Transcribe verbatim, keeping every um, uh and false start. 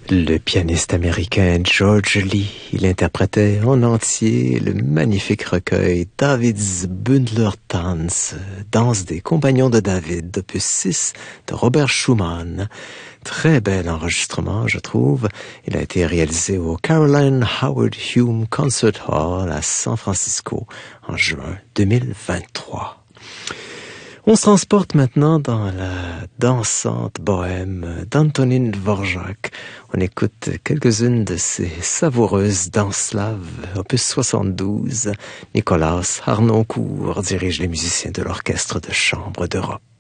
Le pianiste américain George Lee, il interprétait en entier le magnifique recueil David's Bündler-Tanz, Danse des compagnons de David, opus six de Robert Schumann. Très bel enregistrement, je trouve. Il a été réalisé au Caroline Howard Hume Concert Hall à San Francisco en juin deux mille vingt-trois. On se transporte maintenant dans la dansante bohème d'Antonin Dvorak. On écoute quelques-unes de ses savoureuses danses slaves, opus soixante-douze. Nicolas Harnoncourt dirige les musiciens de l'Orchestre de chambre d'Europe.